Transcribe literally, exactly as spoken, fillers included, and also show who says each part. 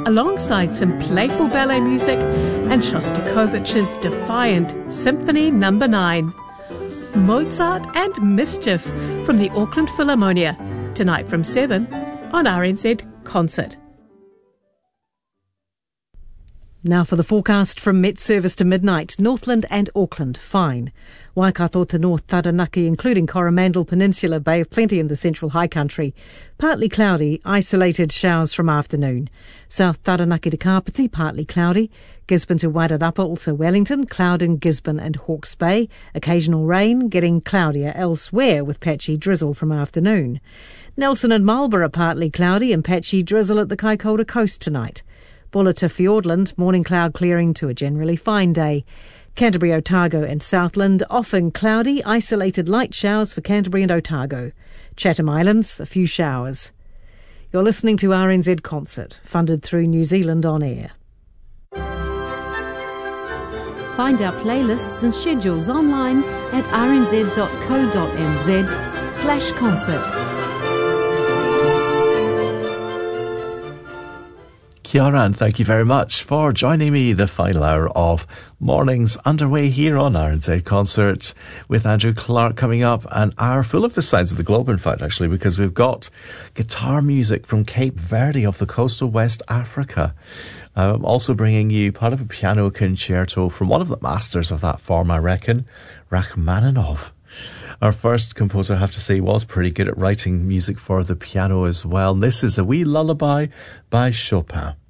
Speaker 1: alongside some playful ballet music and Shostakovich's defiant Symphony Number nine. Mozart and Mischief from the Auckland Philharmonia, tonight from seven on R N Z Concert.
Speaker 2: Now for the forecast from Met Service to midnight. Northland and Auckland, fine. Waikato to North Taranaki, including Coromandel Peninsula, Bay of Plenty in the central high country. Partly cloudy, isolated showers from afternoon. South Taranaki to Kapiti, partly cloudy. Gisborne to Wairarapa, also Wellington, cloud in Gisborne and Hawke's Bay. Occasional rain, getting cloudier elsewhere with patchy drizzle from afternoon. Nelson and Marlborough, partly cloudy and patchy drizzle at the Kaikoura coast tonight. Bulla to Fiordland, morning cloud clearing to a generally fine day. Canterbury, Otago and Southland, often cloudy, isolated light showers for Canterbury and Otago. Chatham Islands, a few showers. You're listening to R N Z Concert, funded through New Zealand On Air.
Speaker 3: Find our playlists and schedules online at rnz.co.nz slash concert.
Speaker 4: Kia ora, and thank you very much for joining me. The final hour of Mornings underway here on R N Z Concert with Andrew Clark coming up. An hour full of the sides of the globe, in fact, actually, because we've got guitar music from Cape Verde off the coast of West Africa. I'm also bringing you part of a piano concerto from one of the masters of that form, I reckon, Rachmaninoff. Our first composer, I have to say, was pretty good at writing music for the piano as well. And this is a wee lullaby by Chopin.